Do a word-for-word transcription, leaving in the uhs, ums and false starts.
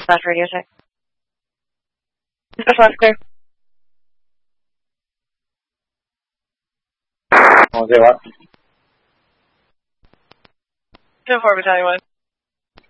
Dispatch radio check. Dispatch last clear. Oh, say what? two four Battalion one.